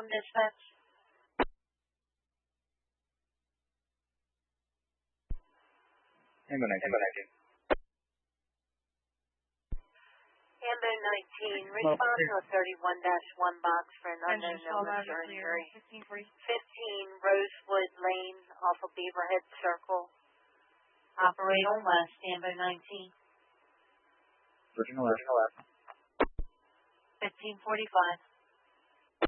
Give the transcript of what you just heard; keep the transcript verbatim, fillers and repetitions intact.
from dispatch. Amber nineteen. Amber nineteen, respond to a thirty-one dash one box for an unknown illness or injury. fifteen Rosewood Lane off of Beaverhead Circle. Operate on west, Amber nineteen. Virgin Alert. fifteen forty-five.